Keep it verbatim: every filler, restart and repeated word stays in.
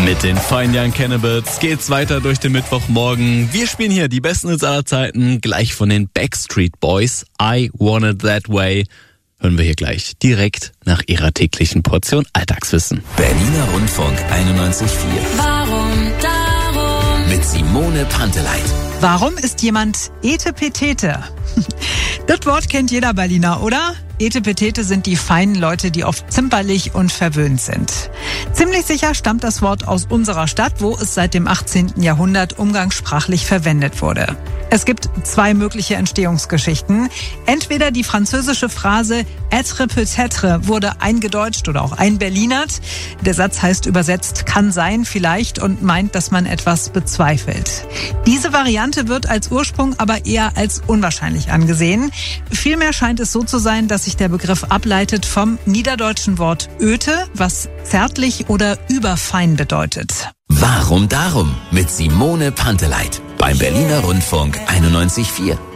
Mit den Fine Young Cannibals geht's weiter durch den Mittwochmorgen. Wir spielen hier die besten Hits aller Zeiten, gleich von den Backstreet Boys. I Want It That Way. Hören wir hier gleich direkt nach ihrer täglichen Portion Alltagswissen. Berliner Rundfunk einundneunzig Komma vier. Warum, darum. Mit Simone Panteleit. Warum ist jemand Etepetete? Das Wort kennt jeder Berliner, oder? Etepetete sind die feinen Leute, die oft zimperlich und verwöhnt sind. Ziemlich sicher stammt das Wort aus unserer Stadt, wo es seit dem achtzehnten Jahrhundert umgangssprachlich verwendet wurde. Es gibt zwei mögliche Entstehungsgeschichten. Entweder die französische Phrase être peut-être wurde eingedeutscht oder auch einberlinert. Der Satz heißt übersetzt kann sein, vielleicht und meint, dass man etwas bezweifelt. Diese Variante wird als Ursprung aber eher als unwahrscheinlich angesehen. Vielmehr scheint es so zu sein, dass sich der Begriff ableitet vom niederdeutschen Wort öte, was zärtlich oder überfein bedeutet. Warum darum? Mit Simone Panteleit. Beim Berliner Rundfunk einundneunzig Komma vier.